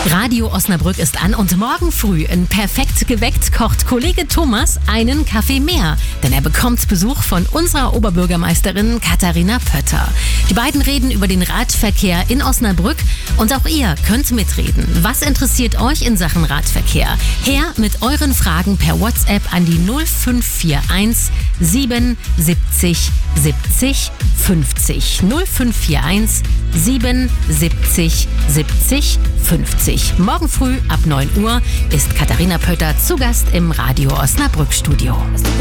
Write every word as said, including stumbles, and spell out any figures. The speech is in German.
Radio Osnabrück ist an und morgen früh in Perfekt geweckt kocht Kollege Thomas einen Kaffee mehr. Denn er bekommt Besuch von unserer Oberbürgermeisterin Katharina Pötter. Die beiden reden über den Radverkehr in Osnabrück und auch ihr könnt mitreden. Was interessiert euch in Sachen Radverkehr? Her mit euren Fragen per WhatsApp an die null fünf vier eins sieben siebzig siebzig fünfzig. null fünf vier eins sieben siebzig siebzig fünfzig. Morgen früh ab neun Uhr ist Katharina Pötter zu Gast im Radio Osnabrück Studio.